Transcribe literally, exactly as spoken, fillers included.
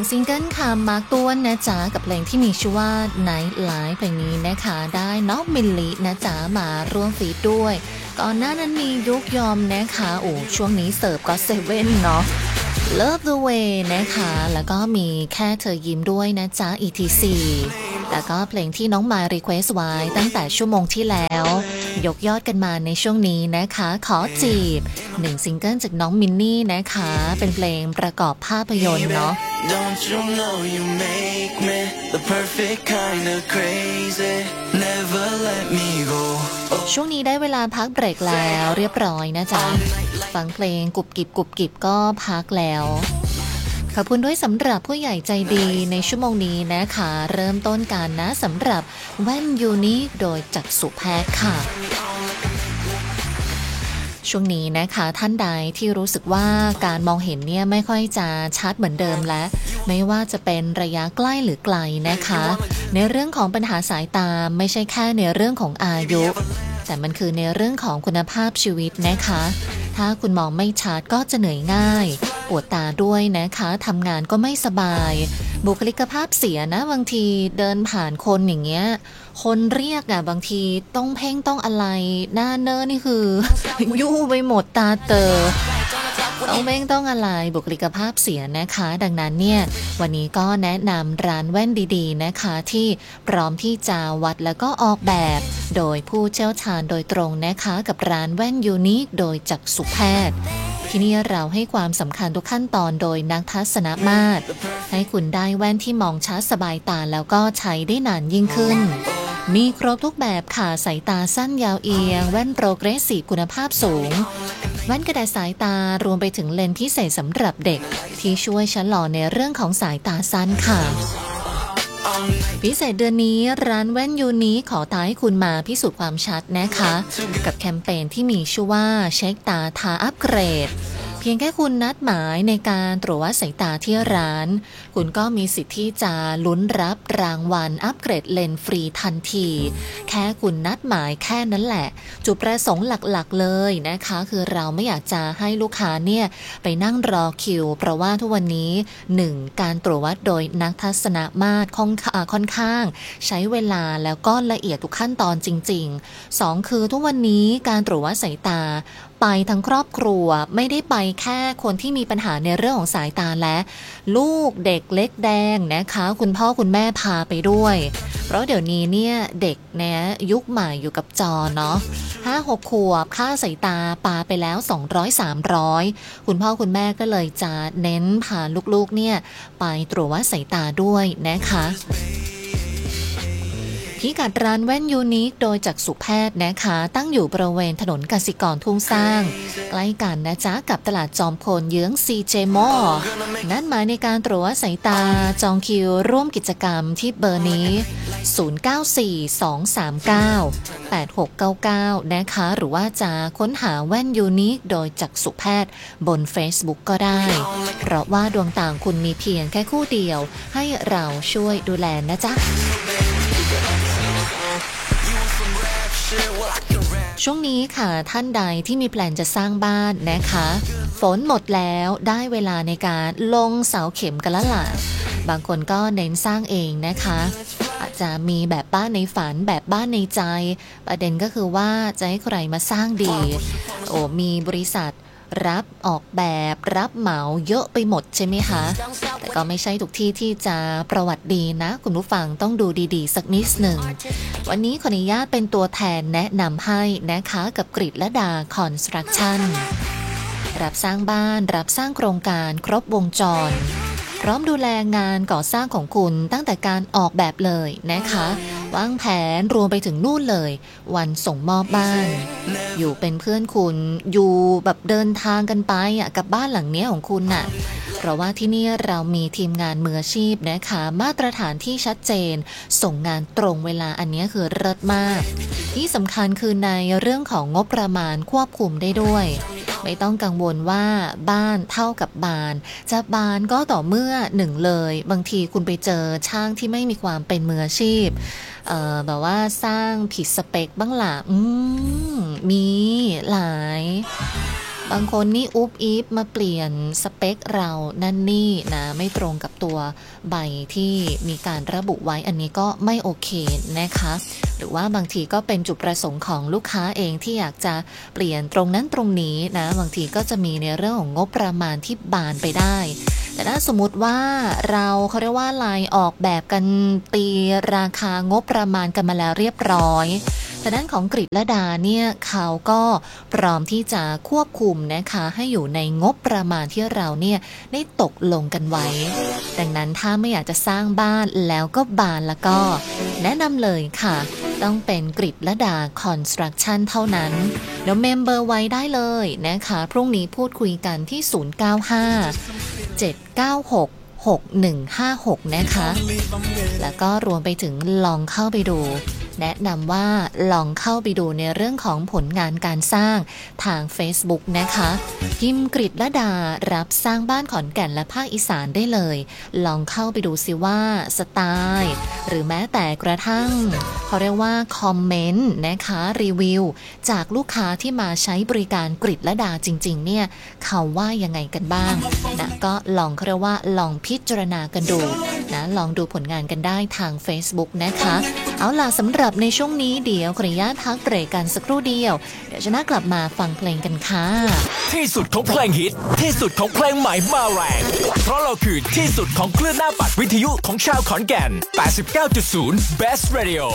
งซิงเกิลค่ะมาร์คต้วนนะจ๊ะกับเพลงที่มีชื่อว่า Night Life เพลงนี้นะคะได้น้องมิลลินะจ๊ะมาร่วมฟีดด้วยก่อนหน้านั้นมียุกยอมนะคะโอ้ช่วงนี้เสิร์ฟก็เซเว่นเนาะ Love the Way นะคะแล้วก็มีแค่เธอยิ้มด้วยนะจ๊ะ อี ที ซี แล้วก็เพลงที่น้องมายรีเควสไว้ตั้งแต่ชั่วโมงที่แล้วยกยอดกันมาในช่วงนี้นะคะขอจีบหนึ่งซิงเกิลจากน้องมินนี่นะคะเป็นเพลงประกอบภาพยนตร์เนาะ Don't you know you make me the perfect kind of crazy Never let me go ช่วงนี้ได้เวลาพักเบรกแล้วเรียบร้อยนะจ๊ะฟังเพลงกุบกิบกุบกิบก็พักแล้วขอบคุณด้วยสำหรับผู้ใหญ่ใจดีในชั่วโมงนี้นะคะเริ่มต้นการนะสำหรับแว่นยูนิคโดยจักษุแพทย์ค่ะช่วงนี้นะคะท่านใดที่รู้สึกว่าการมองเห็นเนี่ยไม่ค่อยจะชัดเหมือนเดิมและไม่ว่าจะเป็นระยะใกล้หรือไกลนะคะในเรื่องของปัญหาสายตาไม่ใช่แค่ในเรื่องของอายุแต่มันคือในเรื่องของคุณภาพชีวิตนะคะถ้าคุณมองไม่ชัดก็จะเหนื่อยง่ายปวดตาด้วยนะคะทำงานก็ไม่สบายบุคลิกภาพเสียนะบางทีเดินผ่านคนอย่างเงี้ยคนเรียกอะบางทีต้องเพ่งต้องอะไรหน้าเนอนี่คือ ยู่ไปหมดตาเตอต้องเพ่งต้องอะไรบุคลิกภาพเสียนะคะดังนั้นเนี่ยวันนี้ก็แนะนำร้านแว่นดีๆนะคะที่พร้อมที่จะวัดแล้วก็ออกแบบโดยผู้เชี่ยวชาญโดยตรงนะคะกับร้านแว่นยูนิคโดยจักษุแพทย์ที่นี่เราให้ความสำคัญทุกขั้นตอนโดยนักทัศนมาตรให้คุณได้แว่นที่มองชัดสบายตาแล้วก็ใช้ได้นานยิ่งขึ้นมีครบทุกแบบค่ะสายตาสั้นยาวเอียงแว่นโปรเกรสซีฟคุณภาพสูงแว่นกระดาษสายตารวมไปถึงเลนส์พิเศษสำหรับเด็กที่ช่วยชะลอในเรื่องของสายตาสั้นค่ะพิเศษเดือนนี้ร้านแว่นยูนิคขอท้าให้คุณมาพิสูจน์ความชัดนะคะกับแคมเปญที่มีชื่อว่าเช็คตาทาอัปเกรดเพียงแค่คุณนัดหมายในการตรวจวัดสายตาที่ร้านคุณก็มีสิทธิ์ที่จะลุ้นรับรางวัลอัปเกรดเลนส์ฟรีทันทีแค่คุณนัดหมายแค่นั้นแหละจุดประสงค์หลักๆเลยนะคะคือเราไม่อยากจะให้ลูกค้าเนี่ยไปนั่งรอคิวเพราะว่าทุกวันนี้หนึ่งการตรวจวัดโดยนักทัศนมาตรค่อนข้างใช้เวลาแล้วก็ละเอียดทุกขั้นตอนจริงๆสองคือทุกวันนี้การตรวจวัดสายตาไปทั้งครอบครัวไม่ได้ไปแค่คนที่มีปัญหาในเรื่องของสายตาและลูกเด็กเล็กแดงนะคะคุณพ่อคุณแม่พาไปด้วยเพราะเดี๋ยวนี้เนี่ยเด็กเนี่ยยุคใหม่อยู่กับจอเนาะห้าหกขวบค่าสายตาปาไปแล้วสองร้อย สามร้อยคุณพ่อคุณแม่ก็เลยจะเน้นพาลูกๆเนี่ยไปตรวจวัดสายตาด้วยนะคะพิกัดร้านแว่นยูนิคโดยจักษุแพทย์นะคะตั้งอยู่บริเวณถนนกสิกรทุ่งสร้างใกล้กันนะจ๊ะกับตลาดจอมพลเยื้อง ซี เจ Mall นัดหมายในการตรวจวัดสายตาจองคิวร่วมกิจกรรมที่เบอร์นี้ศูนย์ เก้า สี่ สอง สาม เก้า แปด หก เก้า เก้านะคะหรือว่าจะค้นหาแว่นยูนิคโดยจักษุแพทย์บน Facebook ก็ได้เพราะว่าดวงตาคุณมีเพียงแค่คู่เดียวให้เราช่วยดูแลนะจ๊ะช่วงนี้ค่ะท่านใดที่มีแพลนจะสร้างบ้านนะคะฝนหมดแล้วได้เวลาในการลงเสาเข็มกันแล้วล่ะบางคนก็เน้นสร้างเองนะคะอาจจะมีแบบบ้านในฝันแบบบ้านในใจประเด็นก็คือว่าจะให้ใครมาสร้างดีโอ้มีบริษัทรับออกแบบรับเหมาเยอะไปหมดใช่ไหมคะแต่ก็ไม่ใช่ทุกที่ที่จะประวัติดีนะคุณผู้ฟังต้องดูดีๆสักนิดหนึ่งวันนี้ขออนุญาตเป็นตัวแทนแนะนำให้นะคะกับกฤษและดาคอนสตรัคชั่นรับสร้างบ้านรับสร้างโครงการครบวงจรพร้อมดูแลงานก่อสร้างของคุณตั้งแต่การออกแบบเลยนะคะวางแผนรวมไปถึงนู่นเลยวันส่งมอบบ้านอยู่เป็นเพื่อนคุณอยู่แบบเดินทางกันไปอ่ะกับบ้านหลังนี้ของคุณน่ะเพราะว่าที่นี่เรามีทีมงานมืออาชีพนะคะมาตรฐานที่ชัดเจนส่งงานตรงเวลาอันนี้คือเลิศมากที่สำคัญคือในเรื่องของงบประมาณควบคุมได้ด้วยไม่ต้องกังวลว่าบ้านเท่ากับบานจะบานก็ต่อเมื่อหนึ่งเลยบางทีคุณไปเจอช่างที่ไม่มีความเป็นมืออาชีพเอ่อแบบว่าสร้างผิดสเปคบ้างล่ะอืมมีหลายบางคนนี่อุ๊บอิ๊บมาเปลี่ยนสเปคเรานั่นนี่นะไม่ตรงกับตัวใบที่มีการระบุไว้อันนี้ก็ไม่โอเคนะคะหรือว่าบางทีก็เป็นจุดประสงค์ของลูกค้าเองที่อยากจะเปลี่ยนตรงนั้นตรงนี้นะบางทีก็จะมีในเรื่องของงบประมาณที่บานไปได้แต่ถ้าสมมติว่าเราเขาเรียกว่าลายออกแบบกันตีราคางบประมาณกันมาแล้วเรียบร้อยแต่ด้านของกฤษณดาเนี่ยเขาก็พร้อมที่จะควบคุมนะคะให้อยู่ในงบประมาณที่เราเนี่ยได้ตกลงกันไว้ดังนั้นถ้าไม่อยากจะสร้างบ้านแล้วก็บานแล้วก็แนะนำเลยค่ะต้องเป็นกฤษณดาคอนสตรักชั่นเท่านั้นเดี๋ยวเมมเบอร์ไว้ได้เลยนะคะพรุ่งนี้พูดคุยกันที่ศูนย์ เก้า ห้า เจ็ด เก้า หก หก หนึ่ง ห้า หกนะคะแล้วก็รวมไปถึงลองเข้าไปดูแนะนำว่าลองเข้าไปดูในเรื่องของผลงานการสร้างทาง Facebook นะคะพิมพ์กฤษณดารับสร้างบ้านขอนแก่นและภาคอีสานได้เลยลองเข้าไปดูสิว่าสไตล์หรือแม้แต่กระทั่งเขาเรียกว่าคอมเมนต์นะคะรีวิวจากลูกค้าที่มาใช้บริการกฤษณดาจริงๆเนี่ยเขาว่ายังไงกันบ้างนะก็ลองเขาเรียกว่าลองพิจารณากันดูนะลองดูผลงานกันได้ทาง Facebook นะคะเอาล่ะสำหรับในช่วงนี้เดี๋ยวขออนุญาตพักเบรกกันสักครู่เดียวเดี๋ยวจะน่ากลับมาฟังเพลงกันค่ะที่สุดของเพลงฮิตที่สุดของเพลงใหม่มาแรงเพราะเราคือที่สุดของคลื่นหน้าปัดวิทยุของชาวขอนแก่น แปดสิบเก้าจุดศูนย์ Best Radio